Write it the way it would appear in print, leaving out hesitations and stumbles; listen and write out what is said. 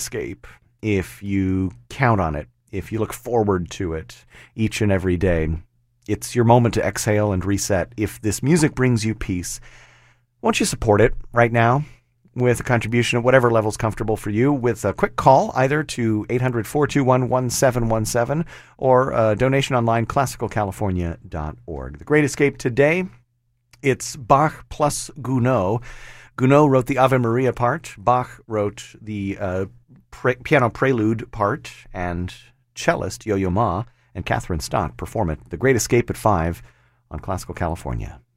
escape if you count on it, if you look forward to it each and every day. It's your moment to exhale and reset. If this music brings you peace, won't you support it right now with a contribution at whatever level is comfortable for you, with a quick call either to 800-421-1717 or a donation online, classicalcalifornia.org. The Great Escape today, it's Bach plus Gounod. Gounod wrote the Ave Maria part. Bach wrote the piano prelude part, and cellist Yo-Yo Ma and Catherine Stott perform it. The Great Escape at 5 on Classical California.